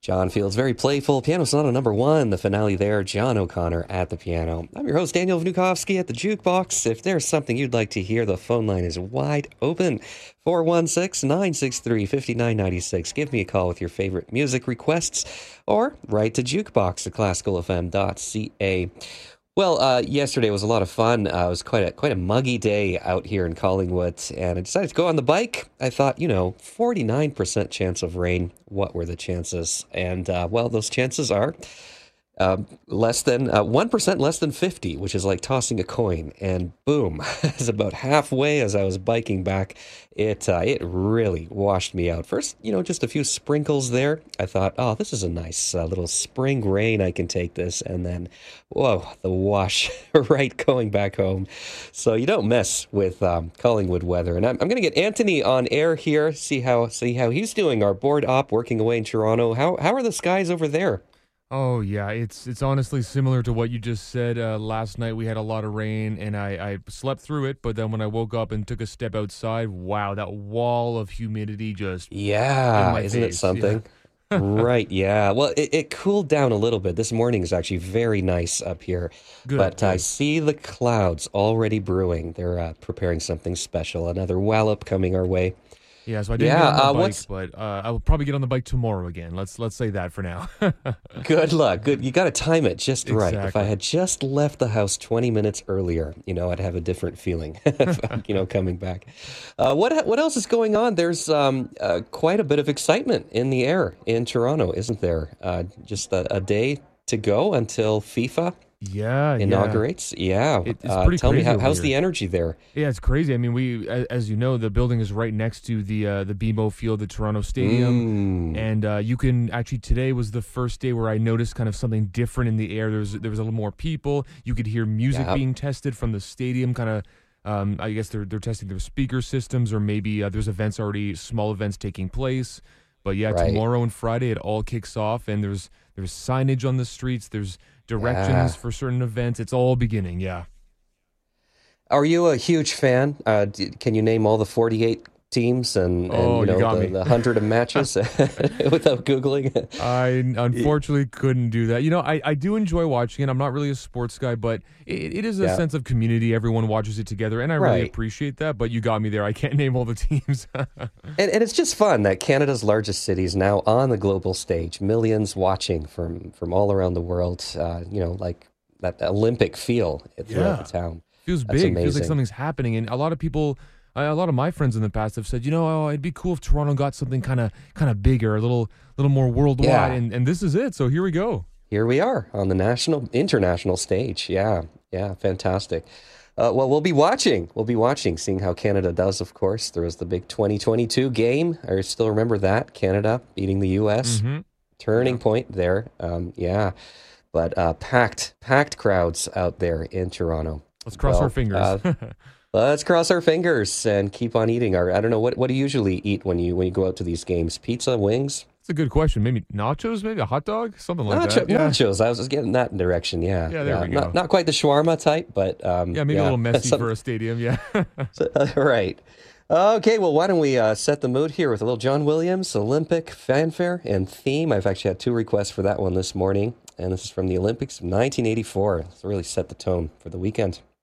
John Fields, very playful. Piano Sonata number one, the finale there. John O'Connor at the piano. I'm your host, Daniel Vnukovsky at the jukebox. If there's something you'd like to hear, the phone line is wide open. 416-963-5996. Give me a call with your favorite music requests or write to jukebox at classicalfm.ca. Well, yesterday was a lot of fun. It was quite a muggy day out here in Collingwood, and I decided to go on the bike. I thought, 49% chance of rain. What were the chances? And, well, those chances are less than 1% less than 50, which is like tossing a coin. And boom, it's about halfway as I was biking back. It really washed me out. First, just a few sprinkles there. I thought, oh, this is a nice little spring rain. I can take this. And then, whoa, the wash right going back home. So you don't mess with Collingwood weather. And I'm going to get Anthony on air here. See how he's doing. Our board op working away in Toronto. How are the skies over there? Oh, yeah, it's honestly similar to what you just said. Last night we had a lot of rain, and I slept through it, but then when I woke up and took a step outside, wow, that wall of humidity just in my Isn't it face. something? Yeah. Right, yeah. Well, it cooled down a little bit. This morning is actually very nice up here. Good, But I good. see the clouds already brewing. They're preparing something special. Another wallop coming our way. Yeah, so I didn't get on the bike, what's but I will probably get on the bike tomorrow again. Let's say that for now. good luck? Good. You got to time it just right. If I Exactly. had just left the house 20 minutes earlier, I'd have a different feeling, coming back. What else is going on? There's quite a bit of excitement in the air in Toronto, isn't there? Just a day to go until FIFA Yeah, yeah. inaugurates. Yeah. It's pretty Tell me, crazy over how's here. the energy there? Yeah, it's crazy. I mean, as you know, the building is right next to the BMO Field, the Toronto Stadium, Mm, and you can actually today was the first day where I noticed kind of something different in the air. There was a little more people. You could hear music yeah, being tested from the stadium. Kind of, I guess they're testing their speaker systems, or maybe there's small events taking place. But yeah, right. tomorrow and Friday it all kicks off, and there's signage on the streets. There's directions Yeah. for certain events. It's all beginning. Yeah. Are you a huge fan? Can you name all the 48 teams and Oh, you got the me. 100 of matches without Googling? I Y- unfortunately couldn't do that. I do enjoy watching it. I'm not really a sports guy, but it is a Yeah, sense of community. Everyone watches it together, and I really right. appreciate that. But you got me there. I can't name all the teams. And it's just fun that Canada's largest city is now on the global stage, millions watching from all around the world, like that Olympic feel throughout the Yeah. town. Feels That's big. Feels like amazing. something's happening. And a lot of people, a lot of my friends in the past have said, oh, it'd be cool if Toronto got something kind of bigger, a little more worldwide. Yeah, And this is it. So here we go. here we are on the international stage. Yeah, yeah, fantastic. Well, we'll be watching. We'll be watching, seeing how Canada does, of course. There was the big 2022 game. I still remember that. Canada beating the U.S. Mm-hmm. Turning Yeah. point there. Yeah. But packed crowds out there in Toronto. Let's cross our Well, fingers. let's cross our fingers and keep on eating. I don't know, what do you usually eat when you go out to these games? Pizza, wings? It's a good question. Maybe nachos, maybe a hot dog, something like that. Yeah. Nachos. I was just getting that direction. Yeah, Yeah, there yeah. we Not go. not quite the shawarma type, but Yeah, maybe a yeah. little messy for a stadium. Yeah. Right. Okay, well, why don't we set the mood here with a little John Williams Olympic fanfare and theme? I've actually had two requests for that one this morning, and this is from the Olympics of 1984. It's really set the tone for the weekend.